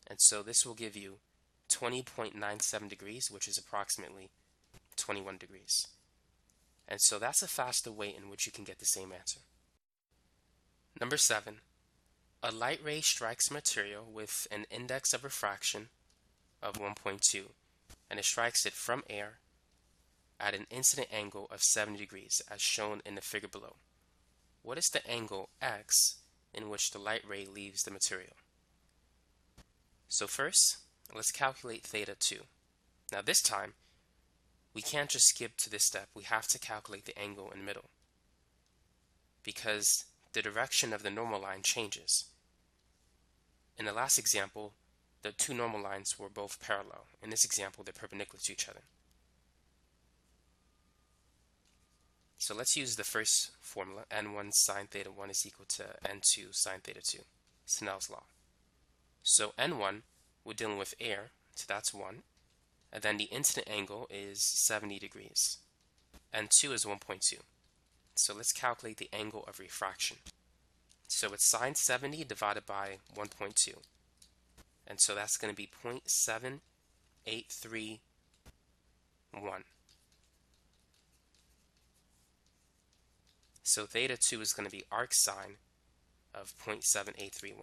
And so this will give you 20.97 degrees, which is approximately 21 degrees. And so that's a faster way in which you can get the same answer. Number 7. A light ray strikes a material with an index of refraction of 1.2, and it strikes it from air at an incident angle of 70 degrees, as shown in the figure below. What is the angle x in which the light ray leaves the material? So first, let's calculate theta 2. Now this time, we can't just skip to this step. We have to calculate the angle in the middle, because the direction of the normal line changes. In the last example, the two normal lines were both parallel. In this example, they're perpendicular to each other. So let's use the first formula, n1 sine theta 1 is equal to n2 sine theta 2, Snell's law. So n1, we're dealing with air, so that's 1. And then the incident angle is 70 degrees. n2 is 1.2. So let's calculate the angle of refraction. So it's sine 70 divided by 1.2. And so that's going to be 0.7831. So theta 2 is going to be arc sine of 0.7831.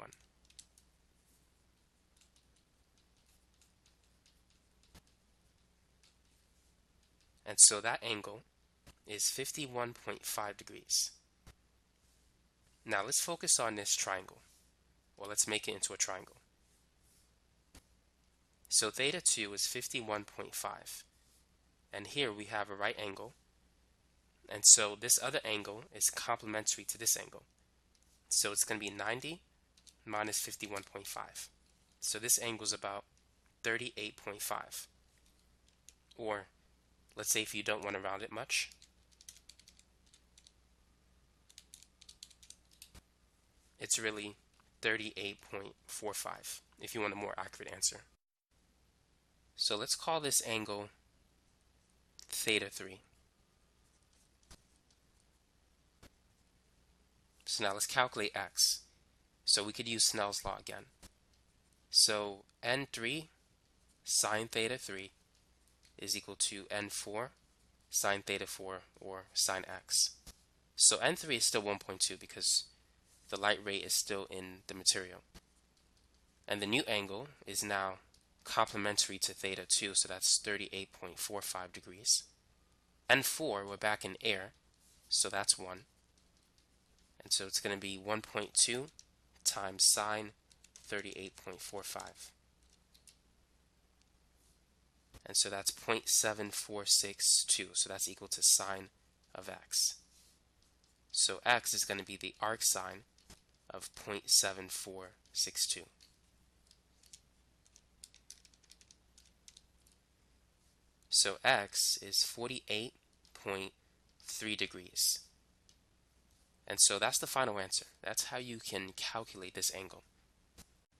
And so that angle is 51.5 degrees. Now let's focus on this triangle, or let's make it into a triangle. So theta 2 is 51.5, and here we have a right angle, and so this other angle is complementary to this angle. So it's going to be 90 minus 51.5. So this angle is about 38.5. Or let's say if you don't want to round it much, it's really 38.45 if you want a more accurate answer. So let's call this angle theta 3. So now let's calculate x. So we could use Snell's law again. So n3 sine theta 3 is equal to n4 sine theta 4, or sine x. So n3 is still 1.2 because the light ray is still in the material. And the new angle is now complementary to theta 2, so that's 38.45 degrees. n4, we're back in air, so that's 1. And so it's going to be 1.2 times sine 38.45. And so that's 0.7462, so that's equal to sine of x. So x is going to be the arc sine of 0.7462. So x is 48.3 degrees. And so that's the final answer. That's how you can calculate this angle.